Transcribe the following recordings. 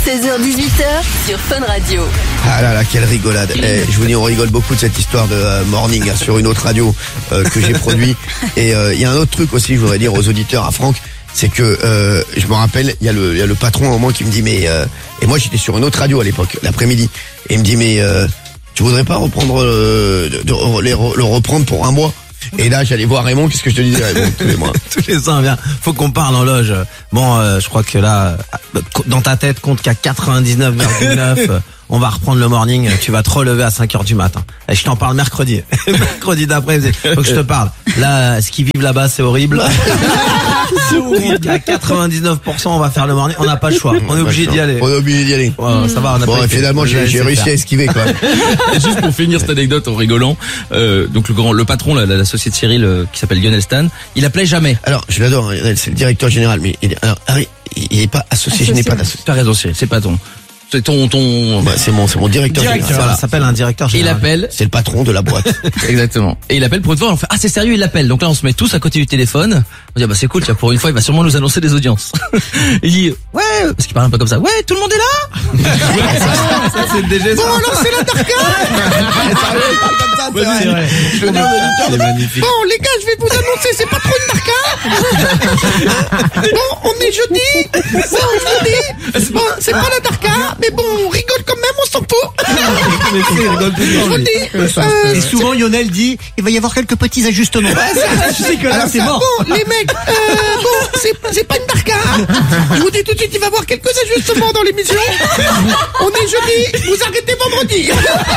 16h-18h sur Fun Radio. Ah là là, quelle rigolade. Je vous dis, on rigole beaucoup de cette histoire de Morning sur une autre radio que j'ai produit. Et il y a un autre truc aussi, je voudrais dire aux auditeurs, à Franck, c'est que je me rappelle, il y a le patron au moment qui me dit mais et moi j'étais sur une autre radio à l'époque, l'après-midi, et il me dit mais tu voudrais pas reprendre le reprendre pour un mois? Et là, j'allais voir Raymond. Qu'est-ce que je te disais, Raymond, tous les mois? Tous les ans, bien. Faut qu'on parle en loge. Bon, je crois que là, dans ta tête, compte qu'à 99,9, on va reprendre le morning. Tu vas te relever à 5h du matin. Et je t'en parle mercredi. Mercredi d'après, faut que je te parle. Là, ce qu'ils vivent là-bas, c'est horrible. C'est horrible. À 99%, on va faire le morning. On n'a pas le choix. On est obligé d'y aller. On est obligé d'y aller. Ouais, ça va, on a bon, pas été. finalement, j'ai réussi à esquiver, quoi. Juste pour finir cette anecdote en rigolant, donc le patron, l'associé de Cyril, qui s'appelle Lionel Stan, il appelait jamais. Alors, je l'adore, c'est le directeur général, mais il est pas associé, je n'ai pas d'associé. T'as raison, Cyril, c'est pas ton. C'est ton. Bah, c'est mon directeur général. Voilà. Ça s'appelle un directeur Et il général. appelle. C'est le patron de la boîte. Exactement. Et il appelle pour une fois, on fait, ah, c'est sérieux, il l'appelle. Donc là, on se met tous à côté du téléphone. On dit, ah bah, c'est cool, tiens, pour une fois, il va sûrement nous annoncer des audiences. Il dit, ouais, parce qu'il parle un peu comme ça, ouais, tout le monde est là? Ça, c'est le DG. Bon, alors c'est la Darka! Ouais, c'est vrai. Je le dis aux auditeurs. C'est magnifique. Bon, les gars, je vais vous annoncer, c'est pas trop une Darka. Bon, on est jeudi. Bon, c'est pas la Darka, mais bon, on rigole quand même, on s'en fout. Je vous dis, Et souvent Lionel dit il va y avoir quelques petits ajustements. Je sais que là, alors c'est ça, mort. bon, les mecs, bon, c'est pas une Darka. Je vous dis tout de suite, il va y avoir quelques ajustements dans l'émission. On est jeudi, vous arrêtez vendredi.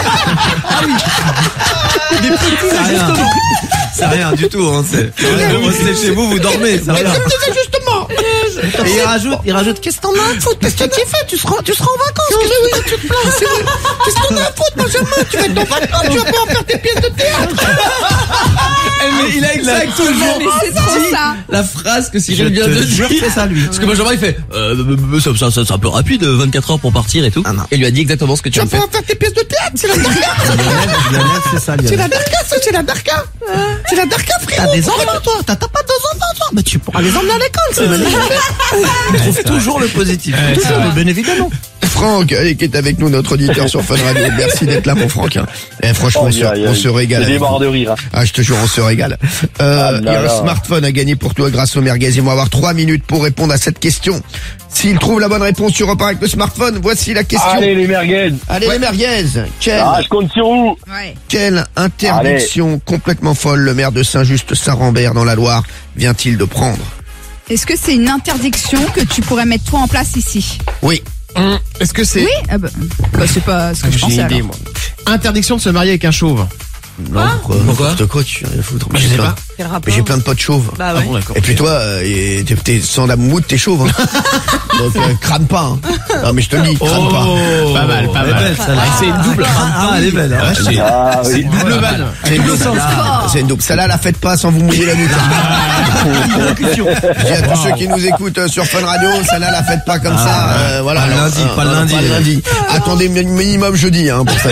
Des petits ajustements. C'est rien du tout, hein. Vous restez chez vous, vous dormez. C'est Mais rien. comme des ajustements. Et il rajoute, qu'est-ce que t'en as à foutre? Qu'est-ce que tu fais? Tu seras en vacances. Qu'est-ce que tu te plains? C'est vrai. Qu'est-ce qu'on a à foutre, Benjamin? Tu vas être en vacances, tu vas pas en faire tes pièces de théâtre. Mais il a exactement Mais c'est trop ça. la phrase que Je Cyril vient de te jure, dire. c'est ça, lui. Parce que Benjamin, il fait, ça, c'est un peu rapide, 24 heures pour partir et tout. Ah non. Et il lui a dit exactement ce que tu Tu as vas fait. pas en faire tes pièces de théâtre, c'est la Darka. Lionel, c'est ça, C'est Lionel. la Darka, ça, c'est la Darka. C'est la Darka, frérot. T'as des enfants toi, t'as pas 2 enfants toi, mais tu pourras les emmener à l'école, c'est magnifique. Il trouve toujours le positif. Toujours, bien évidemment. Franck, qui est avec nous, notre auditeur sur Fun Radio. Merci d'être là, mon Franck. Et franchement, on se régale. J'ai des avec morts vous. de rire. Ah, je te jure, on se régale. Il y a un smartphone à gagner pour toi grâce au merguez. Ils vont avoir 3 minutes pour répondre à cette question. S'il trouve la bonne réponse, tu repars avec le smartphone. Voici la question. Allez, les merguez. Allez, les merguez. Ah, je compte sur vous. Ouais. Quelle interdiction complètement folle le maire de Saint-Just-Sarambert dans la Loire vient-il de prendre? Est-ce que c'est une interdiction que tu pourrais mettre toi en place ici? Oui. Est-ce que c'est Oui. C'est pas ce que je J'ai pensais une idée, alors. moi. Interdiction de se marier avec un chauve. Non, Pourquoi n'importe quoi, tu viens de foutre. Je sais pas. Quel rapport? Mais j'ai plein de potes chauves. Bah Ah ouais. bon, d'accord. Et puis toi, t'es sans la moumoute, t'es chauve. Hein. Donc crâne pas. Hein. Non mais je te le dis, crâne pas. Pas mal, pas Elle est mal. belle, celle-là. C'est une double. Ah, elle est belle. hein. Ah, oui. Double vanne. C'est une double. C'est une double. Celle-là, la faites pas sans vous mouiller la nuque. Je dis à tous ceux qui nous écoutent sur Fun Radio, celle-là, la faites pas comme ça. Voilà. Pas le Alors, lundi, pas le non, lundi. Pas le lundi. Attendez minimum jeudi hein, pour ça.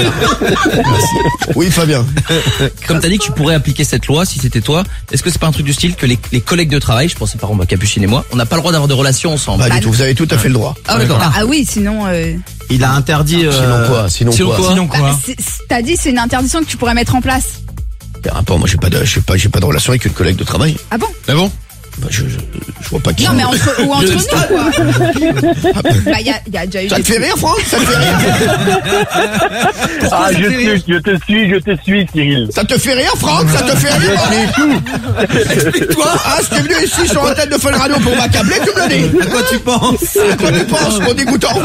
Oui, Fabien. Comme t'as dit que tu pourrais appliquer cette loi si c'était toi, est-ce que c'est pas un truc du style que les collègues de travail, je pensais par exemple à Capucine et moi, on n'a pas le droit d'avoir de relations ensemble? Pas du tout. Vous avez tout à fait le droit. Ah d'accord. Ah oui, sinon. Il a interdit. Sinon quoi? Sinon quoi? T'as dit c'est une interdiction que tu pourrais mettre en place. Quel rapport? Moi, j'ai pas de relation avec une collègue de travail. Ah bon? Ah bon? Bah, je vois pas qui. Non mais entre nous quoi. Bah y a déjà eu. Ça te fait rire, Franck? Ça te fait rire? Ah, je te suis, Cyril. Ça te fait rire, Franck? Ça te fait rire? Explique-toi. Ah, j'étais venu ici sur l'antenne de Fun Radio pour m'accabler, tu me le dis. À quoi tu penses? À quoi tu penses? Trop dégoûtant.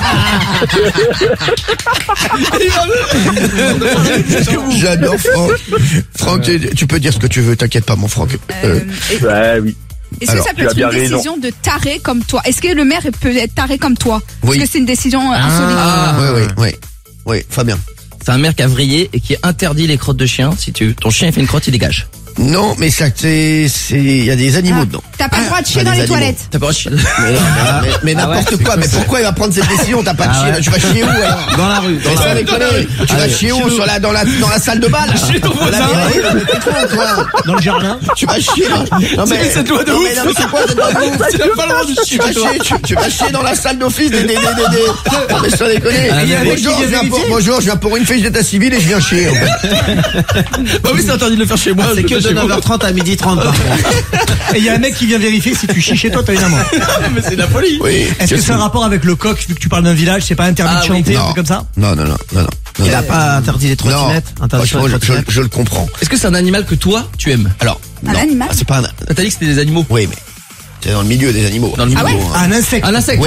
J'adore Franck. Franck, tu peux dire ce que tu veux, t'inquiète pas, mon Franck. Ouais, oui. Est-ce Alors, que ça peut tu as être bien une raison. décision de taré comme toi? Est-ce que le maire peut être taré comme toi? Oui. Est-ce que c'est une décision insolite? Oui, Fabien. C'est un maire qui a vrillé et qui interdit les crottes de chien. Si ton chien fait une crotte, il dégage. Non, mais ça, il y a des animaux dedans. T'as pas le droit de chier Pas dans des les animaux. toilettes. T'as pas reçu. Mais n'importe quoi. Mais pourquoi il va prendre cette décision? T'as pas de chier. Tu vas chier où alors? Dans la rue. Mais ça déconne. Tu vas chier où? Dans la salle de bal? Chez ton voisin. Dans le jardin. Tu vas chier. Non mais cette loi de non, ouf. mais non, mais c'est quoi cette loi de ouf? Tu n'as pas le droit de chier. Tu vas chier dans la salle d'office des. Non mais sans déconner. Bonjour, je viens pour une fiche d'état civil et je viens chier. En fait. Bah oui, c'est interdit de le faire chez moi. C'est que de 9h30 à 12h30 par contre. Et il y a un mec qui vient vérifier si tu chies chez toi, t'as une amende. Mais c'est la folie. Oui. Est-ce que c'est un rapport avec le coq, vu que tu parles d'un village, c'est pas interdit de chanter, un Non. truc comme ça? Non. Il a pas interdit les trottinettes. Franchement, je le comprends. Est-ce que c'est un animal que toi, tu aimes? Alors, Un non, animal c'est pas un. T'as dit que c'était des animaux. Oui, mais c'est dans le milieu des animaux. Dans le milieu. Un insecte. Un insecte. Oui,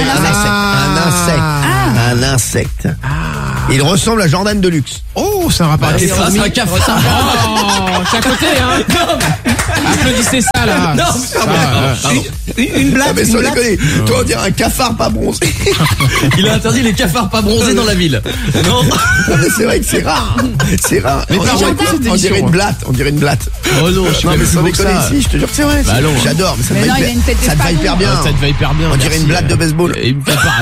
un insecte. Il ressemble à Jordan Deluxe. Oh, c'est un rapport avec les C'est fourmis. un cafard. Oh, c'est à côté, hein. Applaudissez ça, là. Non, pardon. Une blague, Mais une sans blague. déconner, toi on dirait un cafard pas bronzé. Il a interdit les cafards pas bronzés dans la ville. Non. Non, mais c'est vrai que c'est rare. C'est rare. Mais par contre, cette On dirait émission, une blatte. Oh non, Non mais sans déconner, si, je te jure que c'est vrai. Bah non. J'adore, mais ça Mais te non, va il a une tête ça te va d'espadon. hyper bien. Ça te va hyper bien. On dirait une blatte de baseball. Et il me prépare.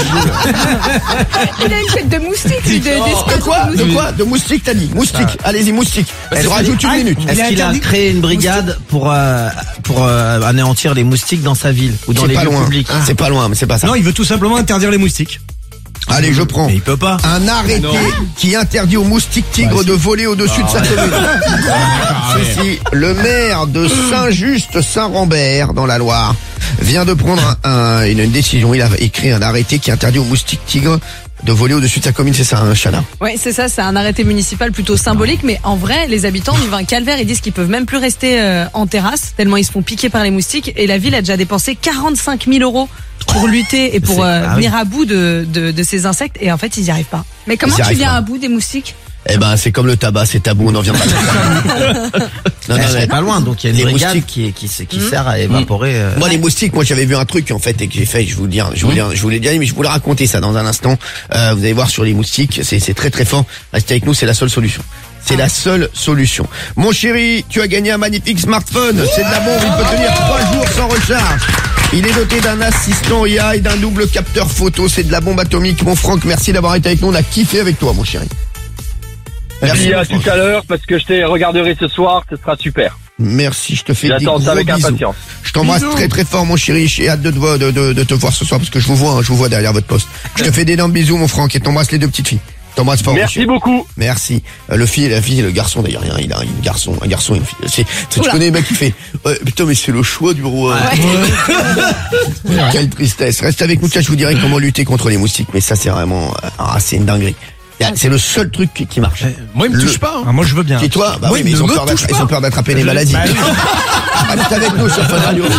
Il a une tête de moustique, lui, De quoi? De moustique, t'as dit. Moustique. Allez-y, moustique. Elle rajoute une minute. Il Est-ce a qu'il a interdit- créé une brigade pour anéantir les moustiques dans sa ville ou dans C'est les pas lieux loin. publics? C'est pas loin, mais c'est pas ça. Non, il veut tout simplement interdire les moustiques. Allez, je prends. Mais il peut pas. Un arrêté qui interdit aux moustiques tigres de voler au-dessus de sa commune. Ceci, le maire de Saint-Just-Saint-Rambert, dans la Loire, vient de prendre une décision. Il a écrit un arrêté qui interdit aux moustiques tigres de voler au-dessus de sa commune. C'est ça, un Chana? Ouais, c'est ça, c'est un arrêté municipal plutôt symbolique, mais en vrai, les habitants vivent un calvaire. Ils disent qu'ils peuvent même plus rester en terrasse, tellement ils se font piquer par les moustiques. Et la ville a déjà dépensé 45 000 € pour lutter et pour venir à bout de ces insectes. Et en fait, ils n'y arrivent pas. Mais comment Ils y tu arrivent viens pas. à bout des moustiques? Eh ben, c'est comme le tabac, c'est tabou, on n'en vient pas. Non, Elle mais- est pas loin, donc il y a Les une brigade moustiques. qui sert à évaporer. Moi, les moustiques, j'avais vu un truc en fait et que j'ai fait. Je vous le dire, je vous l'ai dit, mais je vous le raconter ça dans un instant. Vous allez voir sur les moustiques, c'est très très fort. Restez avec nous, c'est la seule solution. C'est la seule solution. Mon chéri, tu as gagné un magnifique smartphone. C'est de la bombe, il peut tenir 3 jours sans recharge. Il est doté d'un assistant IA et d'un double capteur photo. C'est de la bombe atomique. Mon Franck, merci d'avoir été avec nous. On a kiffé avec toi, mon chéri. Merci à mon Franck. tout à l'heure parce que je te regarderai ce soir, ce sera super. Merci, je te fais des J'attends gros ça avec bisous. impatience. Je t'embrasse très très fort, mon chéri. J'ai hâte de te voir ce soir parce que je vous vois derrière votre poste. Je te fais d'énormes bisous, mon Franck, et t'embrasse les deux petites filles. T'embrasse fort. mon Merci chéri. beaucoup. Merci. La fille, le garçon d'ailleurs, il a un garçon et une fille. Tu connais le mec qui fait putain mais c'est le choix du roi. Quelle tristesse. Reste avec nous, tiens, je vous dirai comment lutter contre les moustiques, mais ça c'est vraiment c'est une dinguerie. C'est le seul truc qui marche. Moi, il me touche pas. Ah, moi, je veux bien. Et toi, bah Moi, oui, mais il ils ont me peur touche ils ont peur d'attraper les maladies. Reste avec nous sur Fun Radio.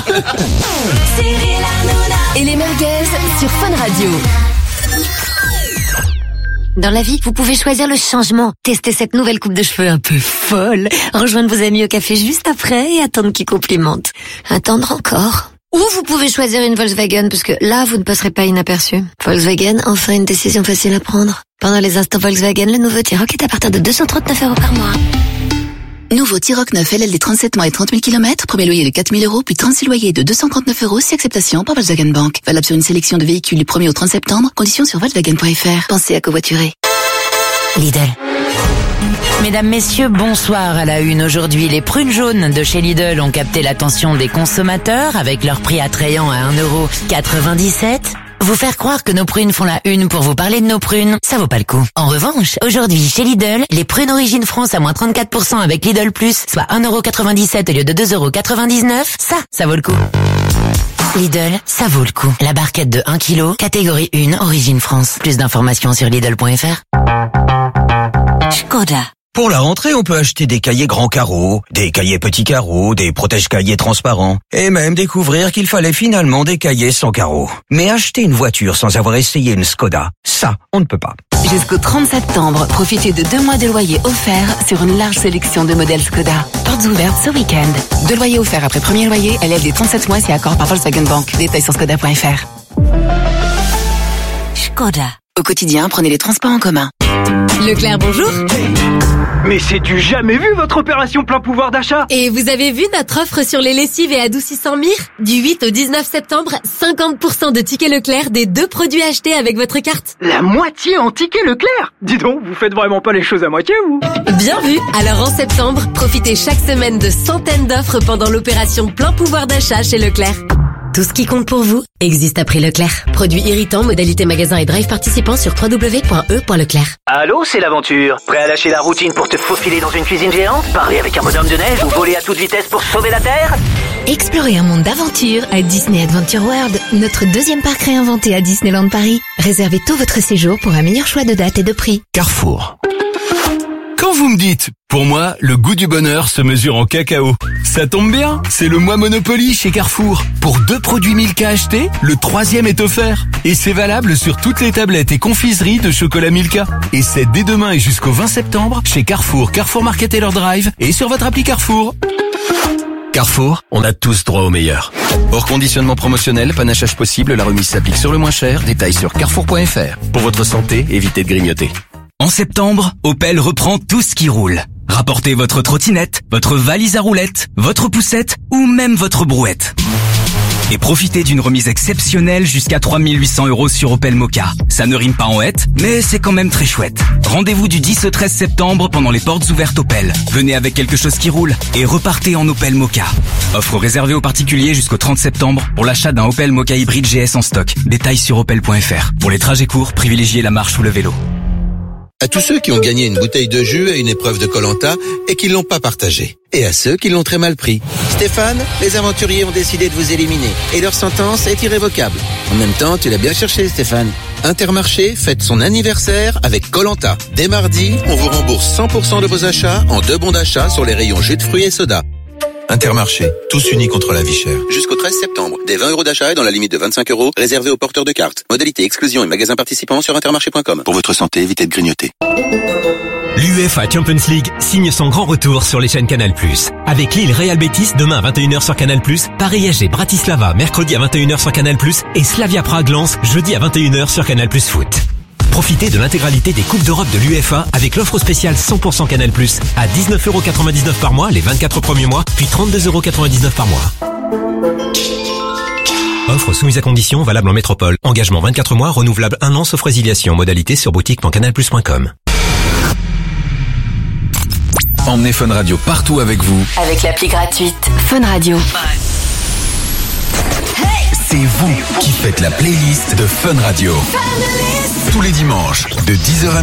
Et les merguez sur Fun Radio. Dans la vie, vous pouvez choisir le changement. Testez cette nouvelle coupe de cheveux un peu folle. Rejoindre vos amis au café juste après et attendre qu'ils complimentent. Attendre encore. Ou vous pouvez choisir une Volkswagen parce que là, vous ne passerez pas inaperçu. Volkswagen, enfin une décision facile à prendre. Pendant les instants Volkswagen, le nouveau T-Roc est à partir de 239 € par mois. Nouveau T-Roc 9 LLD 37 mois et 30 000 km, premier loyer de 4 000 €, puis 36 loyers de 239 € si acceptation par Volkswagen Bank. Valable sur une sélection de véhicules du 1er au 30 septembre, conditions sur Volkswagen.fr. Pensez à covoiturer. Lidl. Mesdames, messieurs, bonsoir à la une. Aujourd'hui, les prunes jaunes de chez Lidl ont capté l'attention des consommateurs avec leur prix attrayant à 1,97 €. Vous faire croire que nos prunes font la une pour vous parler de nos prunes, ça vaut pas le coup. En revanche, aujourd'hui, chez Lidl, les prunes Origine France à moins 34% avec Lidl Plus, soit 1,97 € au lieu de 2,99 €, ça vaut le coup. Lidl, ça vaut le coup. La barquette de 1 kg, catégorie 1, Origine France. Plus d'informations sur Lidl.fr. Skoda. Pour la rentrée, on peut acheter des cahiers grands carreaux, des cahiers petits carreaux, des protège-cahiers transparents, et même découvrir qu'il fallait finalement des cahiers sans carreaux. Mais acheter une voiture sans avoir essayé une Skoda, ça, on ne peut pas. Jusqu'au 30 septembre, profitez de 2 mois de loyer offert sur une large sélection de modèles Skoda. Portes ouvertes ce week-end. 2 loyers offerts après premier loyer, LLD 37 mois si accord par Volkswagen Bank. Détails sur skoda.fr. Skoda. Au quotidien, prenez les transports en commun. Leclerc, bonjour. Mais c'est du jamais vu votre opération plein pouvoir d'achat. Et vous avez vu notre offre sur les lessives et adoucissants Mire? Du 8 au 19 septembre, 50% de tickets Leclerc des 2 produits achetés avec votre carte. La moitié en tickets Leclerc. Dis donc, vous faites vraiment pas les choses à moitié, vous? Bien vu. Alors en septembre, profitez chaque semaine de centaines d'offres pendant l'opération plein pouvoir d'achat chez Leclerc. Tout ce qui compte pour vous existe à prix Leclerc. Produits irritants, modalité magasin et drive participants sur www.e.leclerc. Allô, c'est l'aventure. Prêt à lâcher la routine pour te faufiler dans une cuisine géante? Parler avec un bonhomme de neige ou voler à toute vitesse pour sauver la Terre? Explorez un monde d'aventure à Disney Adventure World, notre deuxième parc réinventé à Disneyland Paris. Réservez tout votre séjour pour un meilleur choix de date et de prix. Carrefour. Quand vous me dites, pour moi, le goût du bonheur se mesure en cacao. Ça tombe bien, c'est le mois Monopoly chez Carrefour. Pour 2 produits Milka achetés, le 3e est offert. Et c'est valable sur toutes les tablettes et confiseries de chocolat Milka. Et c'est dès demain et jusqu'au 20 septembre chez Carrefour, Carrefour Market et leur Drive et sur votre appli Carrefour. Carrefour, on a tous droit au meilleur. Hors conditionnement promotionnel, panachage possible, la remise s'applique sur le moins cher. Détails sur carrefour.fr. Pour votre santé, évitez de grignoter. En septembre, Opel reprend tout ce qui roule. Rapportez votre trottinette, votre valise à roulettes, votre poussette ou même votre brouette. Et profitez d'une remise exceptionnelle jusqu'à 3 800 € sur Opel Mokka. Ça ne rime pas en hête, mais c'est quand même très chouette. Rendez-vous du 10 au 13 septembre pendant les portes ouvertes Opel. Venez avec quelque chose qui roule et repartez en Opel Mokka. Offre réservée aux particuliers jusqu'au 30 septembre pour l'achat d'un Opel Mokka hybride GS en stock. Détails sur opel.fr. Pour les trajets courts, privilégiez la marche ou le vélo. À tous ceux qui ont gagné une bouteille de jus à une épreuve de Koh-Lanta et qui l'ont pas partagée. Et à ceux qui l'ont très mal pris. Stéphane, les aventuriers ont décidé de vous éliminer et leur sentence est irrévocable. En même temps, tu l'as bien cherché, Stéphane. Intermarché fête son anniversaire avec Koh-Lanta. Dès mardi, on vous rembourse 100% de vos achats en 2 bons d'achat sur les rayons jus de fruits et soda. Intermarché, tous unis contre la vie chère. Jusqu'au 13 septembre, des 20 € d'achat et dans la limite de 25 € réservés aux porteurs de cartes. Modalité exclusion et magasins participants sur intermarché.com. Pour votre santé, évitez de grignoter. L'UEFA Champions League signe son grand retour sur les chaînes Canal+. Avec Lille Real Betis demain à 21h sur Canal+, Paris AG Bratislava mercredi à 21h sur Canal+, et Slavia Prague Lens jeudi à 21h sur Canal+ Foot. Profitez de l'intégralité des Coupes d'Europe de l'UEFA avec l'offre spéciale 100% Canal+, à 19,99 € par mois les 24 premiers mois, puis 32,99 € par mois. Offre soumise à conditions, valable en métropole. Engagement 24 mois, renouvelable 1 an, sauf résiliation. Modalité sur boutique.canalplus.com. Emmenez Fun Radio partout avec vous. Avec l'appli gratuite Fun Radio. C'est vous qui faites la playlist de Fun Radio. Tous les dimanches, de 10h à